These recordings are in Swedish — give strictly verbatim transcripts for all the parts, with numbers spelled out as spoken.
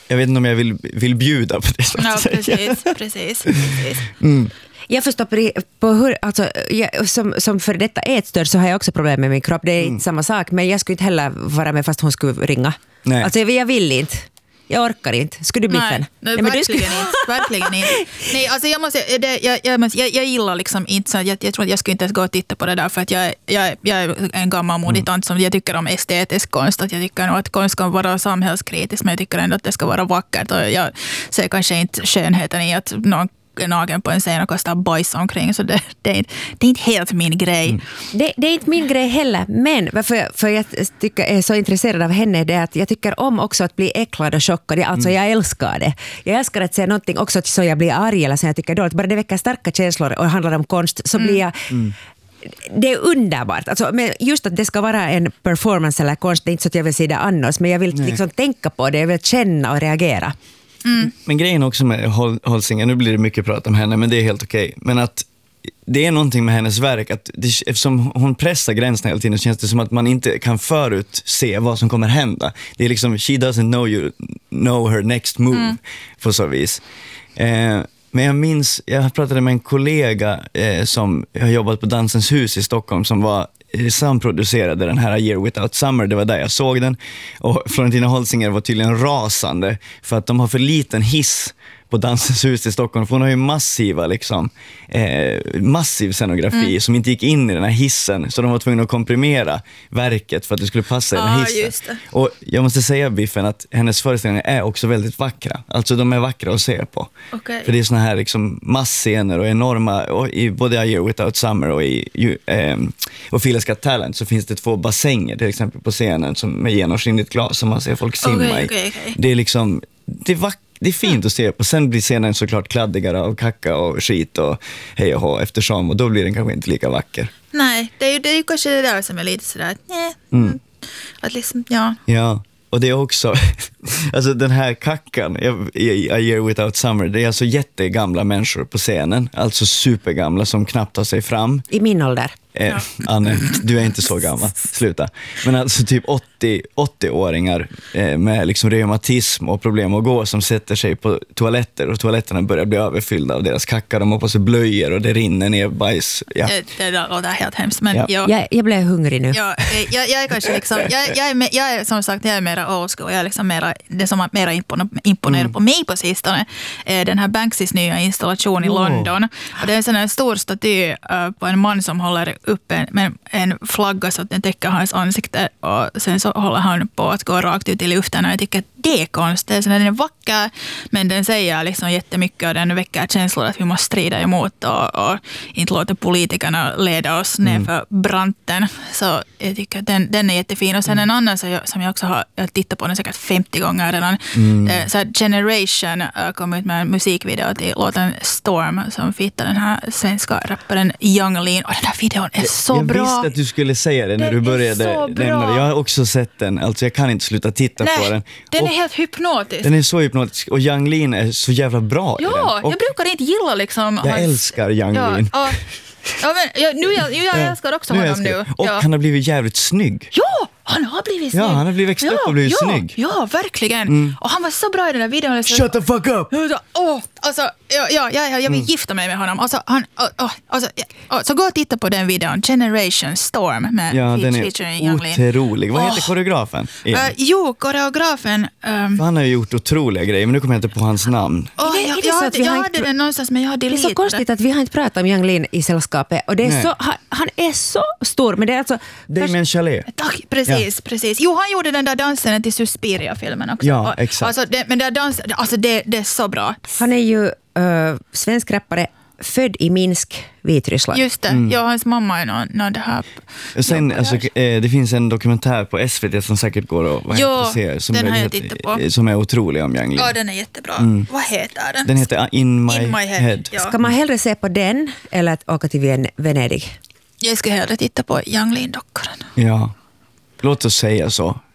jag vet inte om jag vill, vill bjuda på det. Ja, precis, precis, precis. Mm. Jag förstår på, på hur, alltså, jag, som, som för detta ätstörd så har jag också problem med min kropp. Det är mm. inte samma sak, men jag skulle inte heller vara med fast hon skulle ringa. Nej. Alltså jag, jag vill inte. Jag orkar inte. Skulle du bli nej, fan? Nej, nej, verkligen skulle... inte. Verkligen inte. Nej, alltså jag måste, det, jag, jag, måste, jag, jag gillar liksom inte så jag, jag tror att jag skulle inte ens gå och titta på det där för att jag, jag, jag är en gammal modig tant som jag tycker om estetisk konst. Att jag tycker nog att konst kan vara samhällskritisk men jag tycker ändå att det ska vara vackert och jag ser kanske inte skönheten i att någon nagen på en scen och kastar bajs omkring så det, det, är, det är inte helt min grej. Mm. Det, det är inte min grej heller, men varför jag, för jag tycker är så intresserad av henne det är att jag tycker om också att bli äcklad och chockad. Alltså mm. jag älskar det. Jag älskar att säga någonting också så jag blir arg eller så jag tycker dåligt. Bara det väcker starka känslor och handlar om konst så mm. blir jag mm. det är underbart. Alltså, men just att det ska vara en performance eller konst, det är inte så att jag vill se det annars, men jag vill liksom tänka på det, jag vill känna och reagera. Mm. Men grejen också med Holsinger, nu blir det mycket prat om henne, men det är helt okej. Men att det är någonting med hennes verk, att det, eftersom hon pressar gränserna hela tiden så känns det som att man inte kan förutse vad som kommer hända. Det är liksom, she doesn't know you, know her next move, mm. på så vis. Eh, men jag minns, jag pratade med en kollega eh, som har jobbat på Dansens hus i Stockholm som var samproducerade den här A Year Without Summer. Det var där jag såg den. Och Florentina Holsinger var tydligen rasande för att de har för liten hiss på Dansens hus i Stockholm. För hon har ju massiva liksom, eh, massiv scenografi mm. som inte gick in i den här hissen. Så de var tvungna att komprimera verket för att det skulle passa i den här hissen. Just det. Och jag måste säga, Biffen, att hennes föreställningar är också väldigt vackra. Alltså de är vackra att se på. Okay. För det är såna här liksom massscener och enorma, och i både A Year Without Summer och i eh, och Phyllis Got Talent så finns det två bassänger till exempel på scenen som med genomskinligt glas som man ser folk simma okay, okay, okay. i. Det är liksom, det är vackert. Det är fint mm. att se på. Sen blir scenen såklart kladdigare av kacka och skit och hej och hå eftersom. Och då blir den kanske inte lika vacker. Nej, det är ju, det är ju kanske det där som är lite sådär. Nej. Mm. Att liksom, ja. Ja, och det är också... alltså den här kackan i A Year Without Summer, det är alltså jättegamla människor på scenen. Alltså supergamla som knappt tar sig fram. I min ålder. Eh, ja. Anne, du är inte så gammal. Sluta. Men alltså typ åttio, åttio-åringar eh, med liksom reumatism och problem att gå som sätter sig på toaletter och toaletterna börjar bli överfyllda av deras kackar. De har på sig blöjor och det rinner ner bajs. Ja. Det, det låter helt hemskt. Men ja. jag, jag, jag blev hungrig nu. Jag, jag, jag är kanske liksom, jag, jag, är, med, jag är som sagt, jag är mera old school. Jag är liksom mera, det som har mera imponerat mm. på mig på sistone är den här Banksys nya installation i oh. London. Och det är en sån här stor staty uh, på en man som håller upp en, med en flagga så att den täcker hans ansikte och sen så håller han på att gå rakt ut i luften och jag tycker att det är konstigt. Den är vacker men den säger liksom jättemycket och den väcker känslor att vi måste strida emot och, och inte låta politikerna leda oss mm. ner för branten. Så jag tycker att den, den är jättefin. Och sen mm. en annan så jag, som jag också har jag tittat på den säkert femtio gånger redan. Mm. Så här Generation uh, kom ut med en musikvideo till låten Storm som fittar den här svenska rapparen Yung Lean. Och den här videon är så jag bra. Jag visste att du skulle säga det när den du började nämna det. Jag har också sett den. Alltså jag kan inte sluta titta Nej, på den. Den och är helt hypnotisk. Den är så hypnotisk. Och Yung Lean är så jävla bra ja, i den. Och jag brukar inte gilla liksom... Jag hans, älskar Yung ja, Lean. Och, ja, men, jag, nu, jag, jag älskar också nu honom älskar nu. Och ja. han har blivit jävligt snygg. Ja, han har blivit snygg. Ja, han har blivit växt ja, upp och blivit ja, snygg. Ja, verkligen. Mm. Och han var så bra i den där videon. Shut the fuck up! Oh, alltså, ja, ja, ja, jag vill mm. gifta mig med honom. Alltså, han, oh, alltså, oh, så gå och titta på den videon. Generation Storm med ja, den featuring är Yung Lean. otrolig. Vad heter oh. koreografen? Uh, jo, koreografen... Um, han har ju gjort otroliga grejer, men nu kommer jag inte på hans namn. Oh, det, jag, jag, jag, jag hade inte... den någonstans, men jag hade det är så konstigt att vi har inte pratat om Yung Lean i sällskapet. Och det är så, han, han är så stor, men det är alltså... Damien Chalet. Tack, precis, ja. precis. Jo, han gjorde den där dansen till Suspiria-filmen också. Ja, exakt. Alltså, det, men det, dans, alltså det, det är så bra. Han är ju uh, svensk rappare, född i Minsk, Vitryssland. Just det, mm. ja, hans mamma är någon, någon det här. Sen, alltså, eh, det finns en dokumentär på S V T som säkert går att, vad jo, se, som, den är, har jag tittat på. som är otrolig om Yung Lean. Ja, den är jättebra. Mm. Vad heter den? Den heter In My, In My Head. Head. Ja. Ska man hellre se på den eller att åka till Ven- Venedig? Jag ska hellre titta på Yung Lean-dockoren. Ja, låt oss säga så.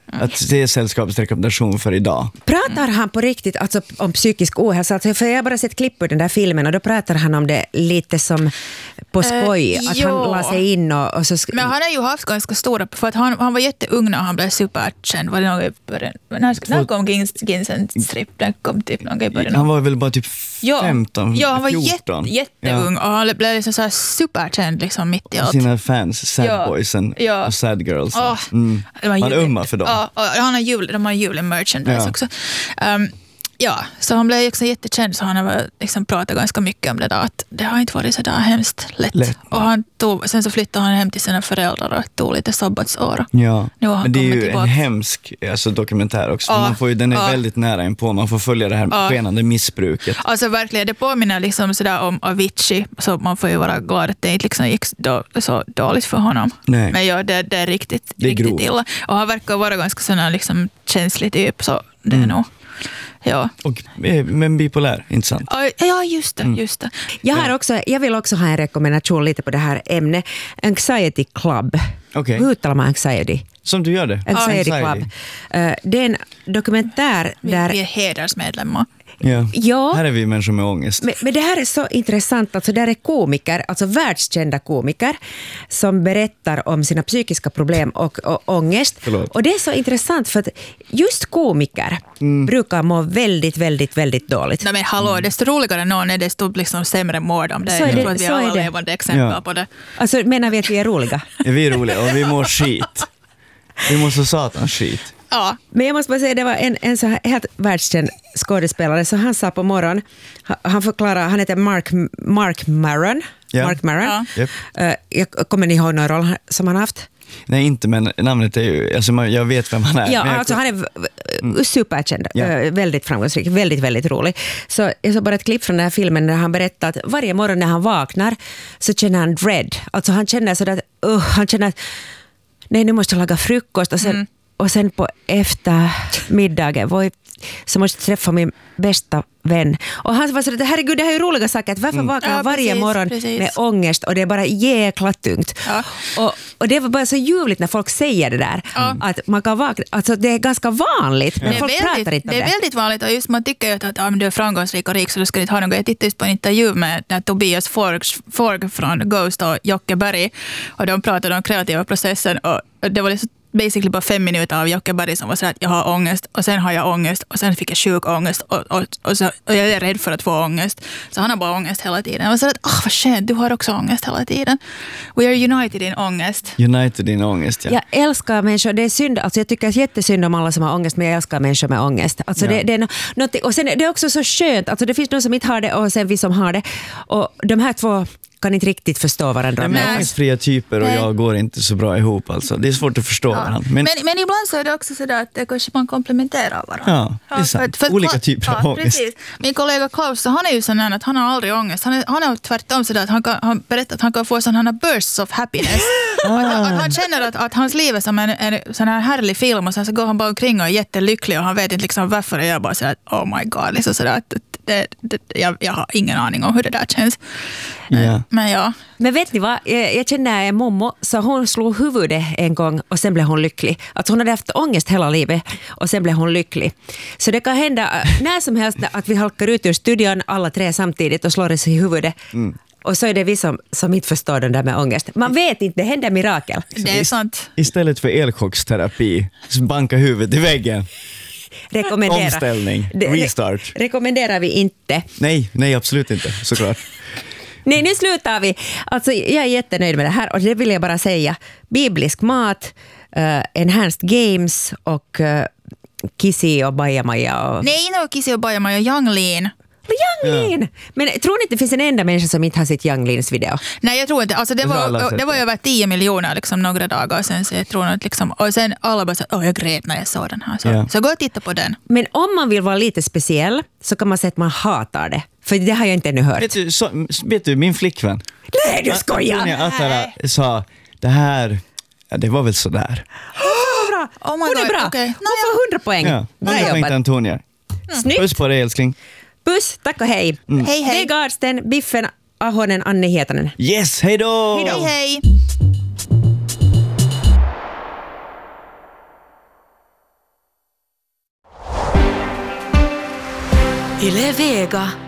Att det är sällskapets rekommendation för idag. Pratar han på riktigt alltså, om psykisk ohälsa? Alltså, för jag har bara sett klipp ur den där filmen och då pratar han om det lite som på skoj. Uh, att jo. han la sig in och, och så... Sk- Men han har ju haft ganska stora... För att han, han var jätteung när han blev superkänd. Var det någon i början? När, när kom Ginsen Strip? Den kom typ någon i början. Han var väl bara typ femton, ja, han var fjorton. Jätte, jätteung ja. Och han blev liksom så här superkänd liksom mitt i allt. Sina fans, sad ja. boysen ja. och sad girls. Oh, mm. Han ömmar för dem. Ja, och han har jul, de har julemerchandise ja. också. Um, ja, så han blev liksom jättekänd så han har liksom pratat ganska mycket om det där. Att det har inte varit så där hemskt lätt. lätt. Och han tog, sen så flyttade han hem till sina föräldrar och tog lite sabbatsår. Ja, nu men det är ju tillbaka. En hemsk alltså, dokumentär också. Ja. Man får ju, den är ja. väldigt nära in på. Man får följa det här ja. skenande missbruket. Alltså verkligen, det påminner liksom sådär om Avicii. Så man får ju vara glad att det inte liksom gick då, så dåligt för honom. Nej. Men ja, det, det är riktigt, det är riktigt illa. Och han verkar vara ganska sån liksom känslig typ. Så det är mm. nog... Ja. Och, men bipolär, intressant. Ja, just det. Just det. Jag, har också, jag vill också ha en rekommendation lite på det här ämnet. Anxiety Club. Okay. Hur uttalar man anxiety? Som du gör det. Anxiety, anxiety. Club. Uh, det är en dokumentär där... Vi är hedersmedlemmar. Ja. ja, här är vi människor med ångest. Men, men det här är så intressant. Alltså, där är komiker, alltså världskända komiker som berättar om sina psykiska problem och, och ångest. Förlåt. Och det är så intressant för att just komiker mm. brukar må väldigt, väldigt, väldigt dåligt. Nej, men hallå, desto roligare någon är desto liksom sämre mår de. Det är, är, det, att vi har alla levande exempel ja. på det. Alltså menar vi att vi är roliga? Ja, vi är roliga och vi mår skit. Vi mår så satan skit. Ja. Men jag måste bara säga, det var en, en så här helt världskänd skådespelare, så han sa på morgon, han förklarar, han heter Mark, Mark Maron. Ja. Mark Maron. Ja. Yep. Uh, jag kommer ni ihåg någon roll som han haft? Nej, inte, men namnet är ju, alltså jag vet vem han är. Ja, jag... alltså han är mm. superkänd, ja. uh, väldigt framgångsrik, väldigt, väldigt rolig. Så jag såg bara ett klipp från den här filmen där han berättar att varje morgon när han vaknar så känner han dread. Alltså han känner sådär, uh, han känner att nej, nu måste jag laga frukost och sen mm. Och sen på eftermiddagen var jag, så måste jag träffa min bästa vän. Och han var så att herregud, det här är ju roliga saker. Att varför mm. vaknar jag ja, varje precis, morgon precis. med ångest och det är bara jäkla tungt. Ja. Och, och det var bara så ljuvligt när folk säger det där. Ja. Att man kan vakna, alltså det är ganska vanligt. Men ja. folk väldigt, pratar inte om det. Det är väldigt vanligt och just man tycker ju att, att ja, du är framgångsrik och rik så du ska inte ha något. Jag tittade just på en intervju med där Tobias Forg, Forg från Ghost och Jocke Berg. Och de pratade om kreativa processen och det var liksom basically bara fem minuter av Jocke Berg som var så att jag har ångest och sen har jag ångest och sen fick jag sjuk ångest och, och, och, så, och jag är rädd för att få ångest. Så han har bara ångest hela tiden. Och så att, åh vad skönt, du har också ångest hela tiden. We are united in ångest. United in ångest, ja. Jag älskar människor, det är synd, alltså jag tycker att det är jättesynd om alla som har ångest, men jag älskar människor med ångest. Alltså ja. det, det är något, och sen det är också så skönt, alltså det finns någon som inte har det och sen vi som har det. Och de här två kan inte riktigt förstå varandra. Men ångestfria typer och jag går inte så bra ihop. Alltså. Det är svårt att förstå ja. varandra. Men, men, men ibland så är det också sådär att det kanske man komplementerar varandra. Ja, det är sant. För, för, Olika typer ja, av ångest. Precis. Min kollega Klaus, han är ju sån att han har aldrig ångest. Han är, han är tvärtom sådär att han, kan, han berättar att han kan få sådana bursts of happiness. ah. att, att han känner att, att hans liv är som en, en sån här härlig film och sen så går han bara omkring och är jättelycklig och han vet inte liksom varför jag bara sådär oh my god, liksom sådär att det, det, jag, jag har ingen aning om hur det där känns. Yeah. Men ja. Men vet ni vad? Jag, jag känner en mommo, så hon slog huvudet en gång och sen blev hon lycklig. Alltså hon hade haft ångest hela livet och sen blev hon lycklig. Så det kan hända när som helst att vi halkar ut ur studion alla tre samtidigt och slår oss i huvudet. Mm. Och så är det vi som, som inte förstår den där med ångest. Man vet inte, det händer mirakel. Det är sant. Istället för elchocksterapi, banka huvudet i väggen. Rekommendera. Omställning, restart. Re- rekommenderar vi inte. Nej, nej absolut inte, såklart. Nej, nu slutar vi. Alltså, jag är jättenöjd med det här och det vill jag bara säga. Biblisk mat, uh, enhanced games och uh, Kissy och Bajamaja. Och... Nej, no, Kissy och Bajamaja, Yang Lin. Yang Lin! Ja. Men tror ni inte det finns en enda människa som inte har sett Yang Lins video? Nej, jag tror inte. Alltså, det, var, det var ju över tio miljoner liksom, några dagar sen. Så jag tror att, liksom, och sen alla bara så åh, jag grät när jag såg den här. Så, ja. så gå och titta på den. Men om man vill vara lite speciell så kan man säga att man hatar det. För det har jag inte ännu hört. Vet du, så, vet du min flickvän? Nej, du skojar! Antonia Atara sa, det här, ja, det var väl sådär. Oh, bra. Oh my Hon God. är bra. Okay. Hon får hundra poäng. Ja, hundra poäng till Antonia. Mm. Snyggt. Puss på dig, älskling. Puss, tack och hej. Mm. Hej, hej. Hej Gardsten, Biffen, Ahonen, Anne Hietanen. Yes, hej då! Hej, hej. Yle Vega.